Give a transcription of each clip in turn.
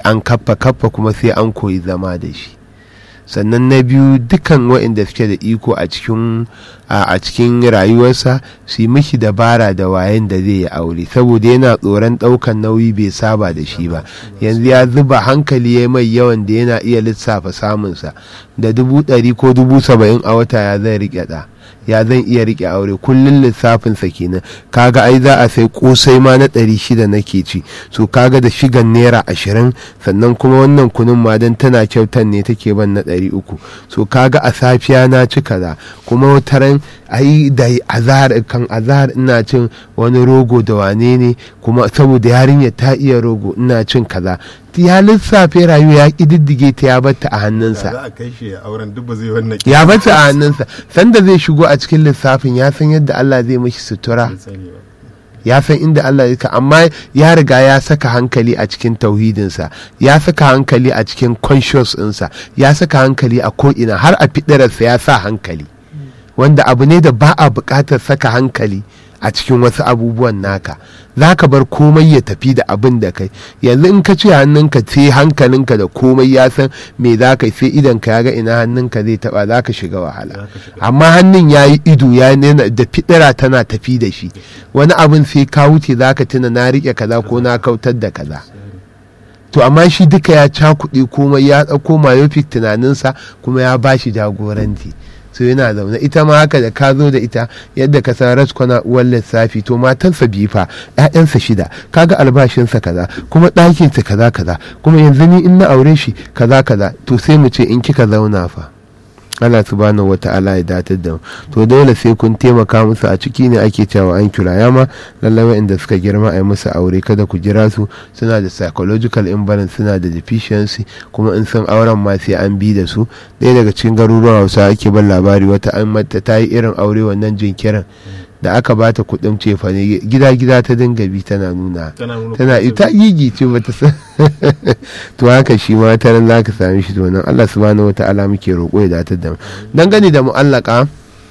an kaffa kuma sai an koyi zama da shi. Sannan na biyu, dukan waɗanda suke da iko a cikin rayuwarsa su yi mishi dabara da wayen da zai yi aure, saboda yana tsoron ɗaukan nauyi bai saba da shi ba. Yanzu ya zuba hankali ya mai yawan da yana iya lissafa samunsa da 100,000 ko 70,000 a wata, ya zai riƙe ɗa, ya zan iya rike aure, kullun lissafinsa kenan. Kaga ai za a sai kosai ma na 600 nake ci, so kaga da shigan naira 20, sannan kuma wannan kunun ma dan tana kyautan ne take ban na 300, so kaga a safiya na ci kaza, kuma wataran ai da azhar ina cin wani rogo da wane ne, kuma saboda yarinya ta iya rogo ina cin kaza. Ya lissafe rayuwa, ya ƙididdige ta, ya batta a hannunsa, ya batta a hannunsa. Sanda zai shigo a cikin lissafin ya san yadda Allah zai mashi sutura, ya san inda Allah zai, amma ya riga ya saka hankali a cikin tauhidinsa, ya saka hankali a cikin conscious ɗinsa, ya saka hankali a ko'ina, har a fiɗararsa ya sa hankali, wanda abu ne da ba a buƙatar saka hankali a cikin wasu abubuwan naka. Za ka bar komai ya tafi da abin da kai. Yanzu in ka ce hannunka, sai hankalinka da komai ya san me za ka yi, sai idanka ya ga ina hannunka zai taba, za ka shiga wahala. Amma hannun ya yi ido, ya nena da fidira tana tafi da shi, wani abin sai ka wuce za ka tuna na riƙe kaza ko na kautar da kaza. To amma shi duka ya cakuɗe komai, ya ɗauko myopic tunaninsa kuma ya ba shi jagoranci. So yana zaune, ita ma haka da ka zo da ita, yadda ka san raskwana uwar lissafi, to matansa biyu fa, 'ya'yansa 6, kaga albashinsa kaza, kuma ɗakinsa kaza, kuma yanzu ni in na aure shi kaza, to sai mu ce in kika zauna fa. Allah subhanahu wata'ala ya datar da mu. To dole sai kun taimaka musu, a ciki ne ake cewa an kira yama lallai waɗanda suka girma a yi musu aure, kada ku jira su, suna da psychological imbalance, suna da deficiency, kuma in sun auren ma sai an bi da su. Ɗaya daga cikin garuruwan Hausa ake ban labari, wata an mata ta yi irin aure wannan jinkirin, da aka bata kuɗin cefa ne, gida ta dinga bi tana nuna ita gigi ce bata san to haka shi ma taran za ka sami shi. To nan Allah subhanahu wata'ala muke roƙo ya datar da mu. Dangane da mu'allaka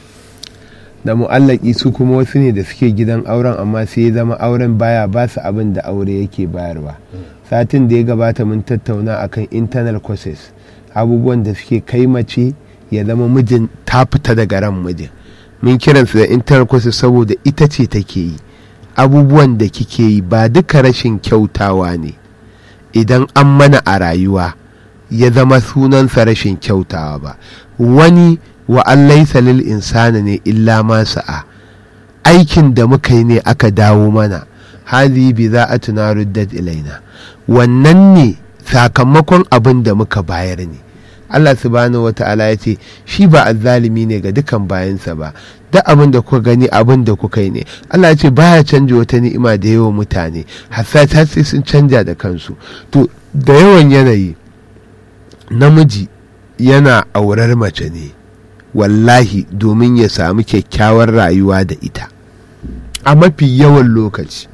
da mu'allaki, su kuma wasu ne da suke gidan auren, amma sai ya zama auren baya ba su abin da aure yake bayarwa. Satin da ya gabata mun tattauna akan internal causes, abubuwan da suke kai mace ya zama mijin ta fita daga ran mijin. Mun kiransu da internal causes saboda ita ce take yi abubuwan da kike yi, ba duka rashin kyautawa ne. Idan an mana a rayuwa ya zama sunansa rashin kyautawa ba, wani wa an laisa lil insani ne illa ma sa'a, aikin da muka yi ne aka dawo mana, hali bi za a tuna ruddat ilaina, wannan ne sakamakon abin da muka bayar ne. Allah subhanahu wata'ala ya ce shi ba azzalimi ne ga dukan bayansa ba, duk abin da kuka gani abin da kuka yi ne. Allah ya ce baya canja wata ni'ima da yawan mutane, har sai sun canja da kansu. To da yawan yanayi namiji yana aurar mace ne wallahi domin ya samu kyakkyawar rayuwa da ita. A mafi yawan lokaci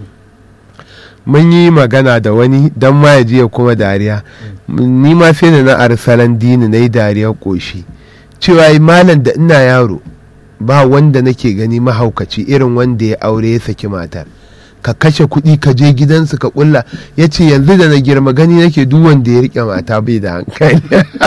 mun yi magana da wani dan ma ya je kuma dariya, ni ma sai da na arsalan dini na yi dariyar ƙoshi, cewa malam da ina yaro ba wanda nake gani mahaukaci irin wanda ya aure ya saki matar, ka kashe kuɗi ka je gidansu ka ƙulla. Ya ce yanzu da na girma gani nake duk wanda ya riƙe mata bai da hankali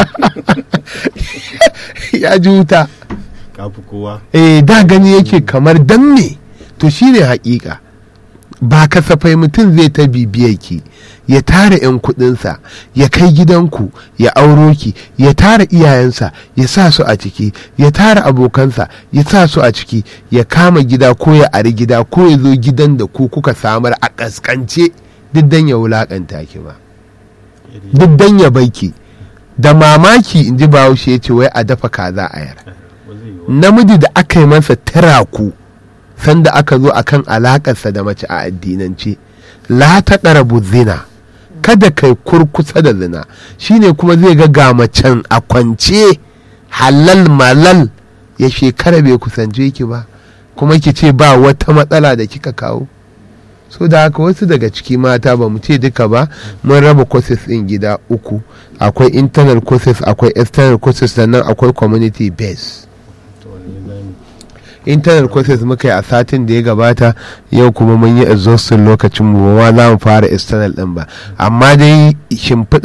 ya ji wuta, da gani yake kamar dan me. To shine haƙiƙa, ba kasafai mutum zai ta bibiyar ki, ya tara 'yan kudinsa ya kai gidanku, ya auro ki, ya tara iyayensa ya sa su a ciki, ya tara abokansa ya sa su a ciki, ya kama gida ko ya ari gida ko ya zo gidan da ku kuka samar a kaskance, duk dan ya wulakanta ki ba, duk dan ya baiki. Da mamaki in ji Bahaushe ya ce wai a dafa kaza a yara. Namiji da aka yi masa tiraku sanda aka zo akan alakarsa da mace a addinance, la ta ɗarabu zina, kada kai kurkusa da zina, shine kuma zai ga macen a kwance halal malal, ya shekara bai kusance ki ba, kuma ki ce ba wata matsala da kika kawo. So da haka wasu daga ciki mata, ba mu ce duka ba, mun raba courses ɗin gida 3, akwai internal courses, akwai external courses, sannan akwai community base. Internal courses muka yi a satin da ya gabata, yau kuma mun yi exhaustion lokacin mu, ba za mu fara external din ba, amma dai shimfiɗa